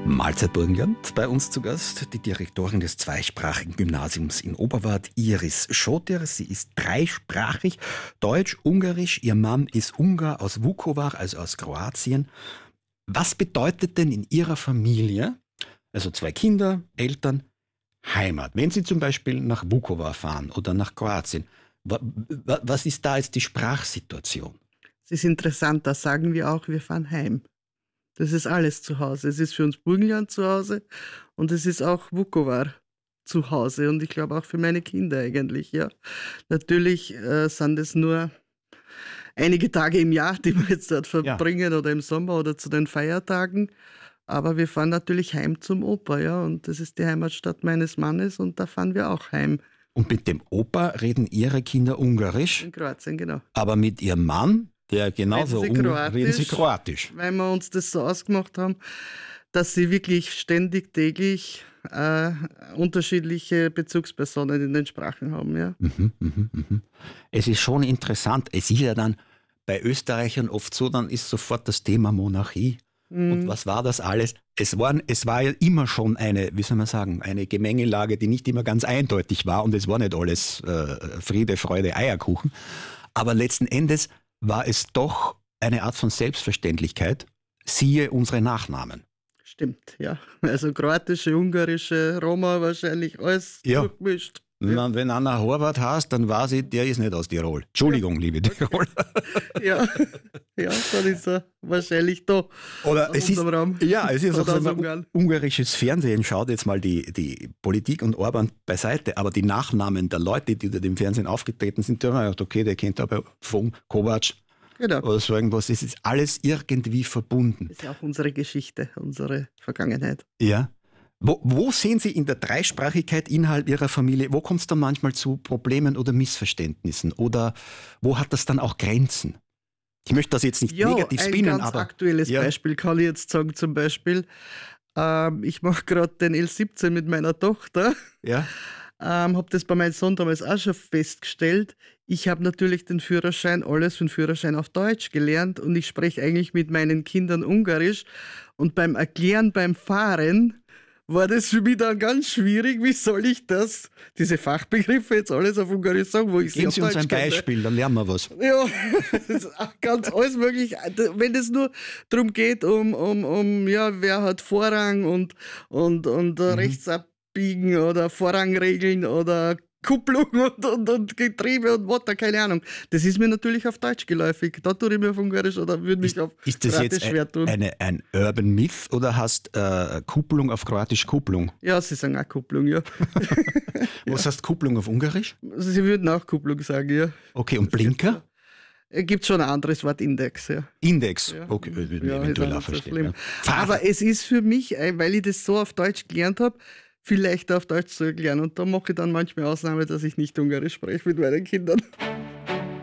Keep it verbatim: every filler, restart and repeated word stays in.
Mahlzeit Burgenland, bei uns zu Gast die Direktorin des zweisprachigen Gymnasiums in Oberwart, Iris Schotter. Sie ist dreisprachig, Deutsch, Ungarisch. Ihr Mann ist Ungar aus Vukovar, also aus Kroatien. Was bedeutet denn in Ihrer Familie, also zwei Kinder, Eltern, Heimat? Wenn Sie zum Beispiel nach Vukovar fahren oder nach Kroatien, was ist da jetzt die Sprachsituation? Es ist interessant, da sagen wir auch, wir fahren heim. Das ist alles zu Hause. Es ist für uns Burgenland zu Hause und es ist auch Vukovar zu Hause und ich glaube auch für meine Kinder eigentlich. Ja. Natürlich äh, sind es nur einige Tage im Jahr, die wir jetzt dort verbringen, ja, oder im Sommer oder zu den Feiertagen. Aber wir fahren natürlich heim zum Opa, ja, und das ist die Heimatstadt meines Mannes und da fahren wir auch heim. Und mit dem Opa reden Ihre Kinder Ungarisch? In Kroatien, genau. Aber mit Ihrem Mann, der genauso reden sie, Kroatisch, reden sie Kroatisch. Weil wir uns das so ausgemacht haben, dass sie wirklich ständig, täglich äh, unterschiedliche Bezugspersonen in den Sprachen haben. Ja. Mhm, mhm, mhm. Es ist schon interessant. Es ist ja dann bei Österreichern oft so, dann ist sofort das Thema Monarchie. Mhm. Und was war das alles? Es, waren, es war ja immer schon eine, wie soll man sagen, eine Gemengelage, die nicht immer ganz eindeutig war und es war nicht alles äh, Friede, Freude, Eierkuchen. Aber letzten Endes war es doch eine Art von Selbstverständlichkeit, siehe unsere Nachnamen. Stimmt, ja. Also kroatische, ungarische, Roma wahrscheinlich, alles ja. durchgemischt. Wenn, man, wenn einer Horvath heißt, dann weiß ich, der ist nicht aus Tirol. Entschuldigung, ja. liebe Tirol. Ja, ja, dann ist er wahrscheinlich da. Oder es ist, Raum. ja, es ist auch, wenn man ungarisches Fernsehen schaut, jetzt mal die, die Politik und Orban beiseite, aber die Nachnamen der Leute, die da im Fernsehen aufgetreten sind, da haben wir gedacht, okay, der kennt aber von Kovac. Genau. Oder so irgendwas. Es ist alles irgendwie verbunden. Das ist ja auch unsere Geschichte, unsere Vergangenheit. Ja. Wo, wo sehen Sie in der Dreisprachigkeit innerhalb Ihrer Familie, wo kommt es dann manchmal zu Problemen oder Missverständnissen? Oder wo hat das dann auch Grenzen? Ich möchte das jetzt nicht ja, negativ spinnen, aber... ein ganz aber, aktuelles ja. Beispiel kann ich jetzt sagen, zum Beispiel, ähm, ich mache gerade den L siebzehn mit meiner Tochter. Ja. Ähm, habe das bei meinem Sohn damals auch schon festgestellt. Ich habe natürlich den Führerschein, alles für den Führerschein auf Deutsch gelernt und ich spreche eigentlich mit meinen Kindern Ungarisch. Und beim Erklären, beim Fahren, war das für mich dann ganz schwierig. Wie soll ich das, diese Fachbegriffe jetzt alles auf Ungarisch sagen, wo ich Geben Sie uns ein Beispiel, kenne. Dann lernen wir was. Ja, das ist ganz alles möglich. Wenn es nur darum geht, um, um, um ja, wer hat Vorrang und, und, und mhm. rechts abbiegen oder Vorrangregeln oder Kupplung und, und, und Getriebe und Motor, keine Ahnung. Das ist mir natürlich auf Deutsch geläufig. Da tue ich mir auf Ungarisch oder würde mich ist, auf ist das Kroatisch jetzt schwer tun. Eine, ein Urban Myth oder hast äh, Kupplung auf Kroatisch Kupplung? Ja, sie sagen auch Kupplung, ja. Was heißt Kupplung auf Ungarisch? Sie würden auch Kupplung sagen, ja. Okay, und Blinker? Es gibt schon ein anderes Wort, Index. Ja. Index, ja. okay, würde ja, eventuell auch verstehen. Ja. Aber es ist für mich, weil ich das so auf Deutsch gelernt habe, viel leichter auf Deutsch zu erklären. Und da mache ich dann manchmal Ausnahme, dass ich nicht Ungarisch spreche mit meinen Kindern.